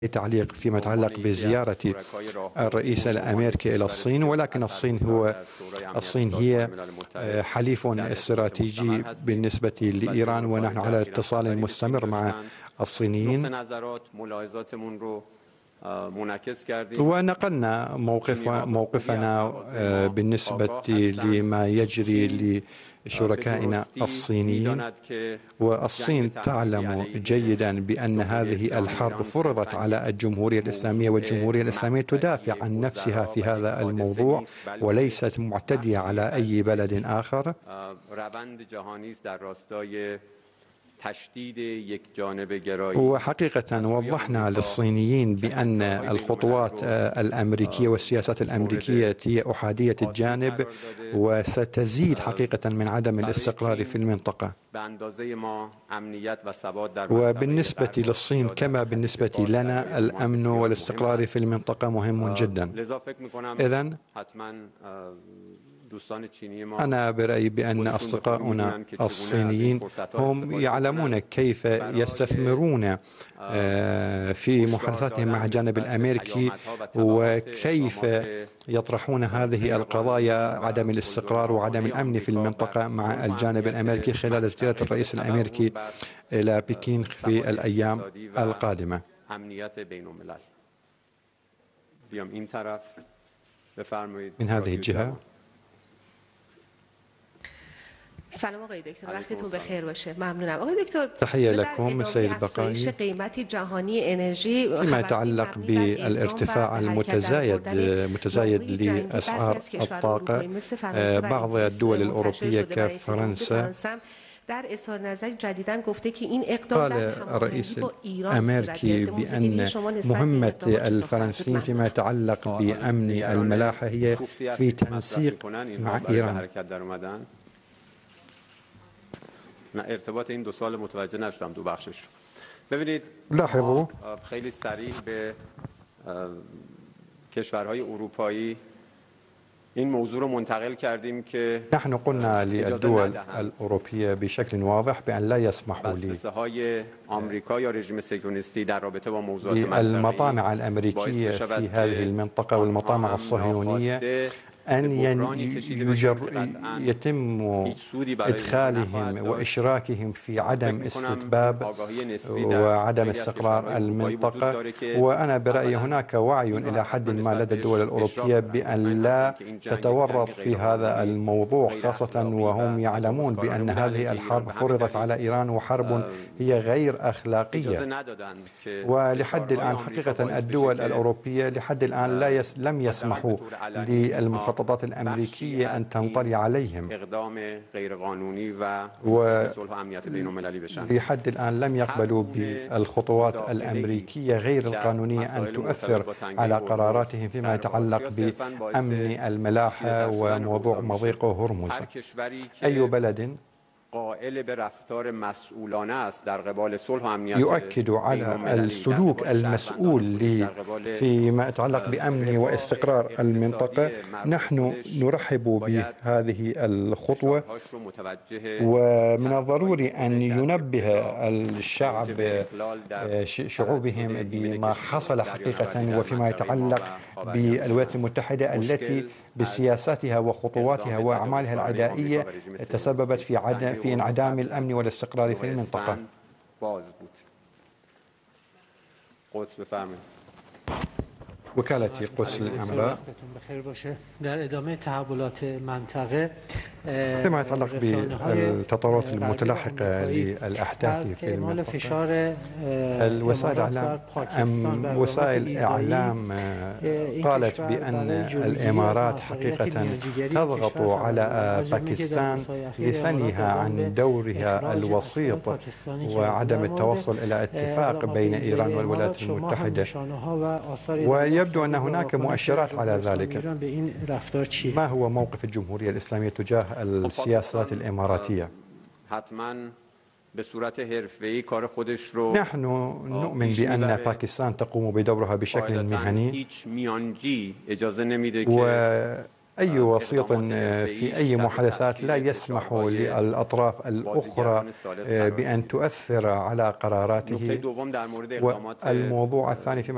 تعليق فيما يتعلق بزيارة الرئيس الأمريكي إلى الصين، ولكن الصين هي حليف استراتيجي بالنسبة لإيران، ونحن على اتصال مستمر مع الصينيين، ونقلنا موقفنا بالنسبة لما يجري لشركائنا الصينيين. والصين تعلم جيدا بأن هذه الحرب فرضت على الجمهورية الإسلامية، والجمهورية الإسلامية تدافع عن نفسها في هذا الموضوع وليست معتدية على أي بلد آخر. وحقيقة وضحنا للصينيين بأن الخطوات الأمريكية والسياسات الأمريكية هي أحادية الجانب وستزيد حقيقة من عدم الاستقرار في المنطقة. وبالنسبة للصين كما بالنسبة لنا الأمن والاستقرار في المنطقة مهم جدا. إذن أنا برأيي بأن أصدقاؤنا الصينيين هم يعلمون كيف يستثمرون في محادثاتهم مع الجانب الأمريكي، وكيف يطرحون هذه القضايا عدم الاستقرار وعدم الأمن في المنطقة مع الجانب الأمريكي خلال زيارة الرئيس الأمريكي إلى بكين في الأيام القادمة. من هذه الجهة. سلام آقای دکتر، وقتتون بخیر باشه. ممنونم. آقای دکتر، تحية لكم السيد البقائي. قیمت جهانی انرژی فيما يتعلق بالارتفاع المتزايد لأسعار الطاقة، بعض الدول الأوروبية كفرنسا در اظهار نظر جدیداً گفته که این قال الرئيس الأمريكي بأن مهمة الفرنسيين فيما يتعلق بأمن الملاحة هي في تنسيق مع إيران. نه ارتباط این دو سال متوجه نشدم دو بخشش رو. ببینید لاحظوا خیلی سریع به کشورهای اروپایی این موضوع رو منتقل کردیم که نحن قلنا للدول الأوروبية بشكل واضح بأن لا يسمحوا لوسوسه‌های آمریکا یا رژیم صهیونیستی در رابطه با موضوعات المطامع الأمريكية في هذه المنطقة والمطامع الصهيونية أن يتم إدخالهم وإشراكهم في عدم استتباب وعدم استقرار المنطقة. وأنا برأيي هناك وعي إلى حد ما لدى الدول الأوروبية بأن لا تتورط في هذا الموضوع، خاصة وهم يعلمون بأن هذه الحرب فرضت على إيران وحرب هي غير أخلاقية. ولحد الآن حقيقة الدول الأوروبية لحد الآن لم يسمحوا للمخططات الأمريكية أن تنطلي عليهم، ولحد الآن لم يقبلوا بالخطوات الأمريكية غير القانونية أن تؤثر على قراراتهم فيما يتعلق بأمن الملاحة وموضوع مضيق هرمز. أي بلد قائل به رفتار مسئولانه است در قبال صلح و امنیت يؤكد على السلوك المسؤول فيما يتعلق بأمن واستقرار المنطقة، نحن نرحب بهذه الخطوة. ومن الضروري أن ينبه الشعب شعوبهم بما حصل حقيقة وفيما يتعلق بالولايات المتحدة التي بسياساتها وخطواتها وأعمالها العدائية تسببت في انعدام الأمن والاستقرار في المنطقة. وكالة قدس للأنباء. در ادامه تحولات منطقه فيما يتعلق بالتطورات المتلاحقة للأحداث في المنطقة، وسائل الإعلام قالت بأن الإمارات حقيقة تضغط على باكستان لثنيها عن دورها الوسيط وعدم التوصل إلى اتفاق بين إيران والولايات المتحدة. ويبدو أن هناك مؤشرات على ذلك. ما هو موقف الجمهورية الإسلامية تجاه السياسات الإماراتية؟ نحن نؤمن بأن باكستان تقوم بدورها بشكل مهني، وأي وسيط في أي محادثات لا يسمح للأطراف الأخرى بأن تؤثر على قراراته. والموضوع الثاني